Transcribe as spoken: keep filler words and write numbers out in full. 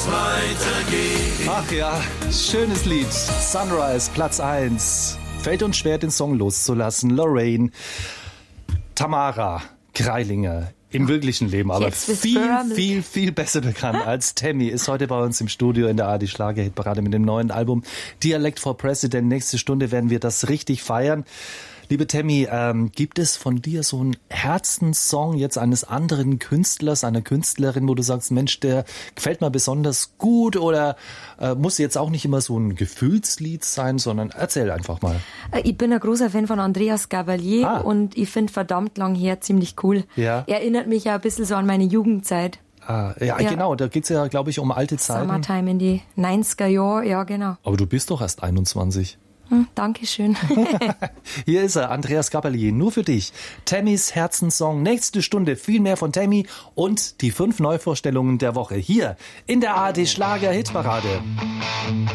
es weitergeht. Ach ja, schönes Lied. Sunrise, Platz eins. Fällt uns schwer, den Song loszulassen. Lorraine, Tamara Greilinger. Im wirklichen Leben, aber viel, viel, viel besser bekannt als Tammy, ist heute bei uns im Studio in der A R D Schlager-Hitparade mit dem neuen Album Dialect for President. Nächste Stunde werden wir das richtig feiern. Liebe Tammy, ähm, gibt es von dir so einen Herzenssong jetzt eines anderen Künstlers, einer Künstlerin, wo du sagst, Mensch, der gefällt mir besonders gut, oder äh, muss jetzt auch nicht immer so ein Gefühlslied sein, sondern erzähl einfach mal. Ich bin ein großer Fan von Andreas Gabalier ah. und ich finde verdammt lang her ziemlich cool. Ja. Erinnert mich ja ein bisschen so an meine Jugendzeit. Ah, ja, ja, genau, da geht's ja, glaube ich, um alte Zeiten. Summertime in die neunziger Jahre, ja genau. Aber du bist doch erst einundzwanzig. Hm, Dankeschön. Hier ist er, Andreas Gabalier, nur für dich. Tammys Herzenssong, nächste Stunde viel mehr von Tammy und die fünf Neuvorstellungen der Woche hier in der A R D Schlager Hitparade.